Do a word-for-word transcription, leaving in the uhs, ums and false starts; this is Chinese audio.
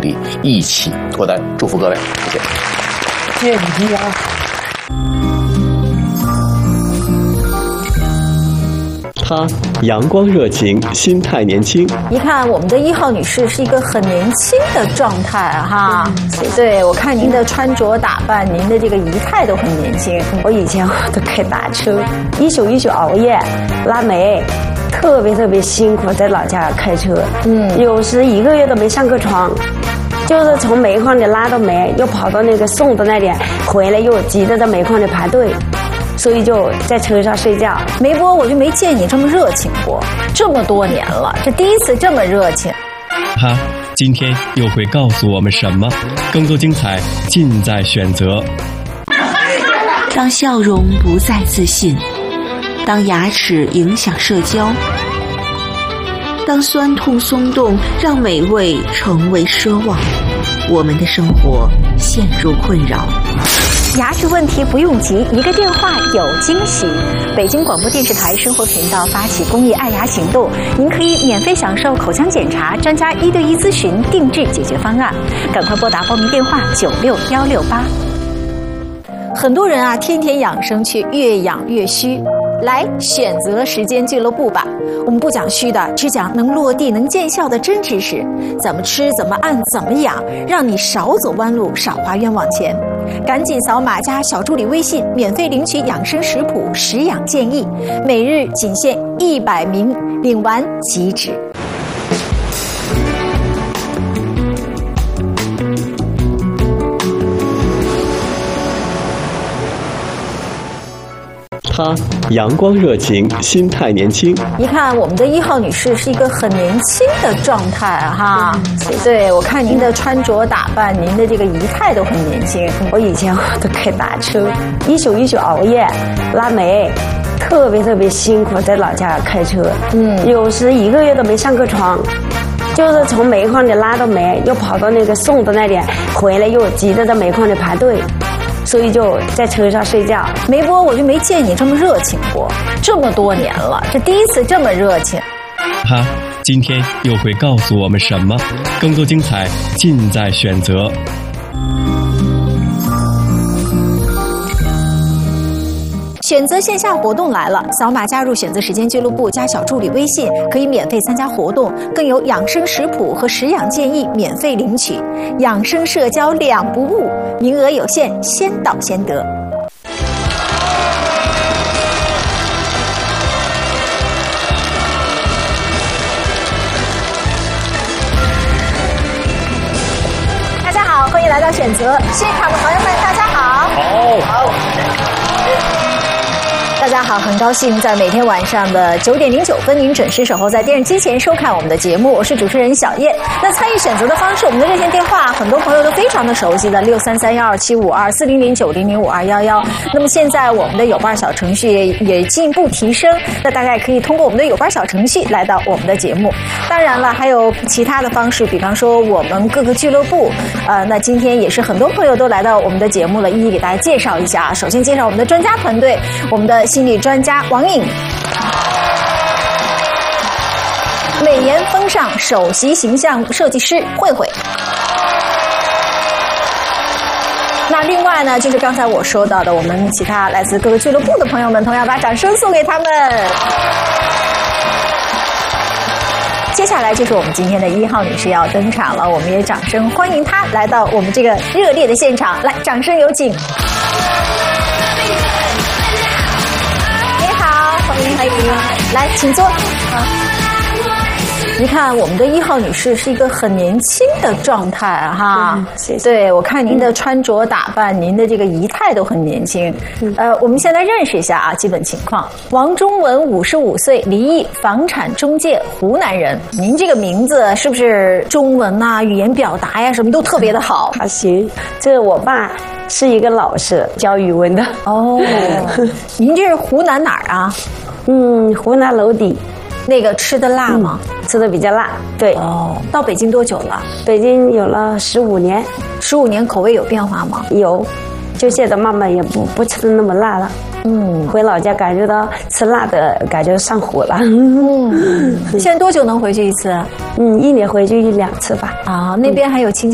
力，一起脱单。祝福各位，谢谢。 谢谢你呀。 她阳光热情，心态年轻。 一看我们的一号女士是一个很年轻的状态哈，对，我看您的穿着打扮，您的这个仪态都很年轻。 我以前我都开大车，一宿一宿熬夜拉煤，特别特别辛苦，在老家开车，嗯，有时一个月都没上过床。就是从煤矿里拉到煤，又跑到那个送的那里，回来又急着在煤矿里排队，所以就在车上睡觉。 梅波，我就没见你这么热情过，这么多年了，这第一次这么热情。 他今天又会告诉我们什么？更多精彩尽在选择。 当笑容不再自信，当牙齿影响社交，当酸痛松动让美味成为奢望，我们的生活陷入困扰。 牙齿问题不用急，一个电话有惊喜。北京广播电视台生活频道发起公益爱牙行动，您可以免费享受口腔检查、专家一对一咨询、定制解决方案。赶快拨打报名电话九六幺六八。很多人啊，天天养生却越养越虚。来选择时间俱乐部吧，我们不讲虚的，只讲能落地能见效的真知识，怎么吃怎么按怎么养，让你少走弯路少花冤枉钱。赶紧扫码加小助理微信，免费领取养生食谱食养建议，每日仅限一百名，领完即止。 她阳光热情，心态年轻。 一看我们的一号女士是一个很年轻的状态哈，对，我看您的穿着打扮，您的这个仪态都很年轻。 我以前我都开大车，一宿一宿熬夜拉煤，特别特别辛苦，在老家开车，嗯，有时一个月都没上过床。就是从煤矿里拉到煤，又跑到那个送的那里，回来又急着在煤矿里排队。所以就在车上睡觉。 梅波，我就没见你这么热情过，这么多年了，这第一次这么热情。 他今天又会告诉我们什么？更多精彩尽在选择。 选择线下活动来了，扫码加入选择时间俱乐部，加小助理微信，可以免费参加活动，更有养生食谱和食养建议免费领取，养生社交两不误，名额有限，先到先得。大家好，欢迎来到选择现场的朋友们，大家好。 好，好。 大家好，很高兴在每天晚上的九点零九分，您准时守候在电视机前收看我们的节目。我是主持人小叶。那参与选择的方式，我们的热线电话，很多朋友都非常的熟悉的六三三幺二七五二四零零九零零五二幺幺。那么现在我们的有伴小程序也进一步提升，那大家也可以通过我们的有伴小程序来到我们的节目。当然了，还有其他的方式，比方说我们各个俱乐部，呃，那今天也是很多朋友都来到我们的节目了，一一给大家介绍一下。首先介绍我们的专家团队，我们的心理专家王颖，美颜风尚首席形象设计师慧慧。那另外呢，就是刚才我说到的，我们其他来自各个俱乐部的朋友们，同样把掌声送给他们。接下来就是我们今天的一号女士要登场了，我们也掌声欢迎她来到我们这个热烈的现场，来，掌声有请。欢迎欢迎，来，请坐。好，你看我们的一号女士是一个很年轻的状态哈， 嗯、谢谢。 对，我看您的穿着打扮，您的这个仪态都很年轻。嗯、呃，我们先来认识一下啊，基本情况。王中文，五十五岁，离异，房产中介，湖南人。您这个名字是不是中文呐、啊、语言表达呀，什么都特别的好？ 还行，这我爸是一个老师，教语文的。 哦，您这是湖南哪儿啊？ 嗯，湖南娄底。 那个吃的辣吗？ 嗯、吃的比较辣，对。 哦，到北京多久了？ 北京有了十五年。 十五年口味有变化吗？ 有，就现在慢慢也不不吃的那么辣了。嗯，回老家感觉到吃辣的感觉上火了。 嗯，现在多久能回去一次？ 嗯，一年回去一两次吧。 啊，那边还有亲戚